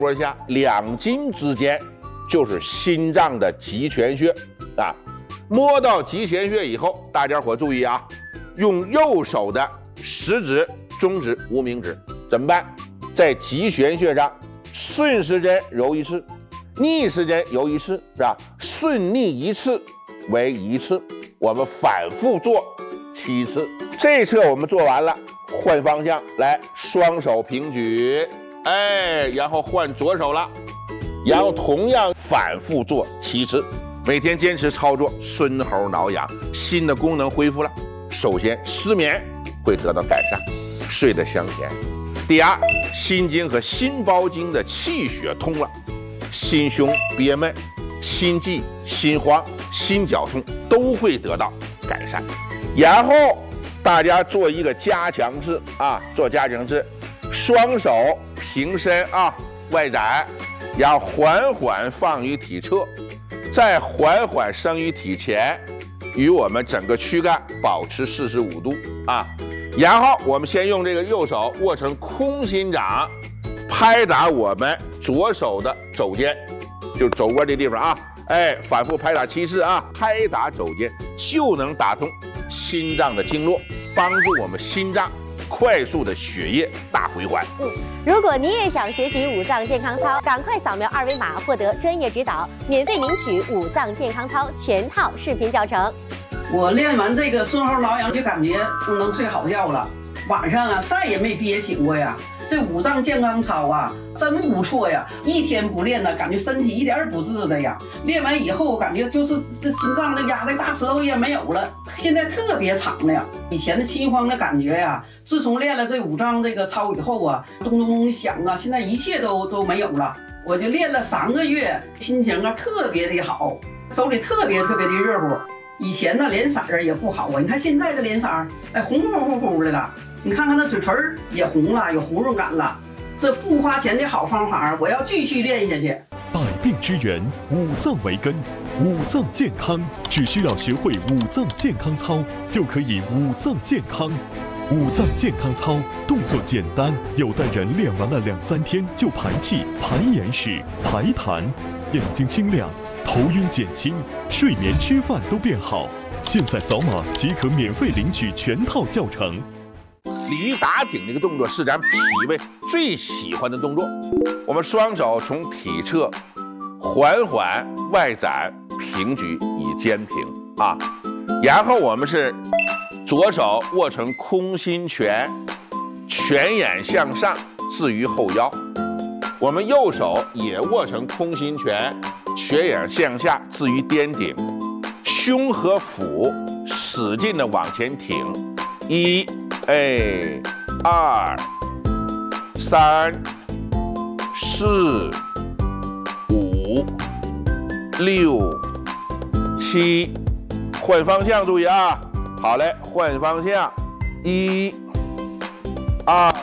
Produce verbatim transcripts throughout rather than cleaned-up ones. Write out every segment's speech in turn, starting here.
说一下，两筋之间就是心脏的极泉穴啊。摸到极泉穴以后，大家伙注意啊，用右手的食指、中指、无名指怎么办？在极泉穴上顺时针揉一次，逆时针揉一次，是吧？顺逆一次为一次，我们反复做七次。这侧我们做完了，换方向来，双手平举，哎，然后换左手了，然后同样反复做七次。每天坚持操作，孙猴挠痒，心的功能恢复了。首先，失眠会得到改善，睡得香甜。第二，心经和心包经的气血通了，心胸憋闷、心悸、心慌、心绞痛都会得到改善。然后大家做一个加强式啊，做加强式，双手平伸啊，外展，然后缓缓放于体侧，再缓缓升于体前，与我们整个躯干保持四十五度啊。然后我们先用这个右手握成空心掌，拍打我们左手的肘尖，就肘窝这地方啊，哎，反复拍打七次啊，拍打肘尖就能打通心脏的经络，帮助我们心脏快速的血液大回环。 嗯，如果你也想学习五脏健康操，赶快扫描二维码获得专业指导，免费领取五脏健康操全套视频教程。 我练完这个孙猴挠痒就感觉能睡好觉了，晚上啊再也没憋醒过呀。这五脏健康操啊真不错呀，一天不练呢，感觉身体一点不自在呀。练完以后感觉就是这心脏的压的大石头也没有了，现在特别畅了呀。以前的心慌的感觉呀，自从练了这五脏这个操以后啊，咚咚咚响啊，现在一切都都没有了。我就练了三个月，心情啊特别的好，手里特别特别的热乎。以前呢脸色儿也不好啊，你看现在的脸色儿，哎，红乎乎乎的了。你看看那嘴唇也红了，有红润感了。这不花钱的好方法，我要继续练下去。 百病之源，五脏为根，五脏健康，只需要学会五脏健康操，就可以五脏健康。五脏健康操动作简单，有的人练完了两三天就排气、排眼屎、排痰，眼睛清亮，头晕减轻，睡眠吃饭都变好。现在扫码即可免费领取全套教程。 鲤鱼打挺这个动作是咱脾胃最喜欢的动作。我们双手从体侧缓缓外展平举以肩平啊，然后我们是左手握成空心拳，拳眼向上置于后腰，我们右手也握成空心拳，拳眼向下置于颠顶，胸和腹使劲的往前挺，一哎，二、三、四、五、六、七，换方向，注意啊！好嘞，换方向，一、二、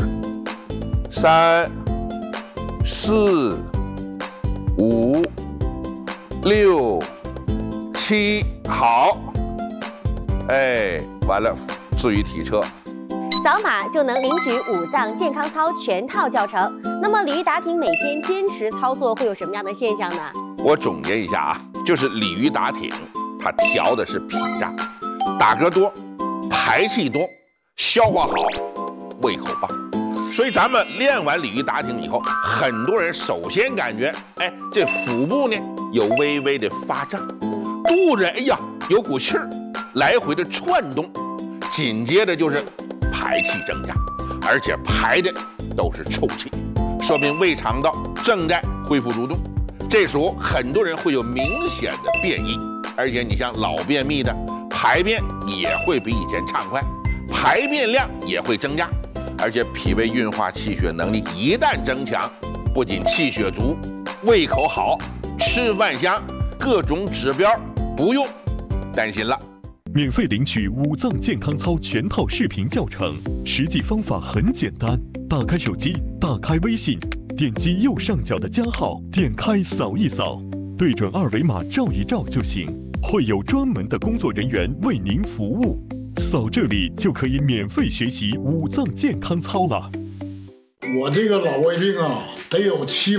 三、四、五、六、七，好，哎，完了。置于体侧， 扫码就能领取五脏健康操全套教程。那么鲤鱼打挺每天坚持操作会有什么样的现象呢？ 我总结一下啊，就是鲤鱼打挺，它调的是脾脏，打嗝多，排气多，消化好，胃口棒。所以咱们练完鲤鱼打挺以后，很多人首先感觉，哎，这腹部呢有微微的发胀，肚子哎呀有股气儿来回的窜动。紧接着就是排气增加，而且排的都是臭气，说明胃肠道正在恢复蠕动。这时候很多人会有明显的便意，而且你像老便秘的，排便也会比以前畅快，排便量也会增加，而且脾胃运化气血能力一旦增强，不仅气血足，胃口好，吃饭香，各种指标不用担心了。 免费领取五脏健康操全套视频教程，实际方法很简单，打开手机，打开微信，点击右上角的加号，点开扫一扫，对准二维码照一照就行，会有专门的工作人员为您服务。扫这里就可以免费学习五脏健康操了。 我这个老胃病啊，得有七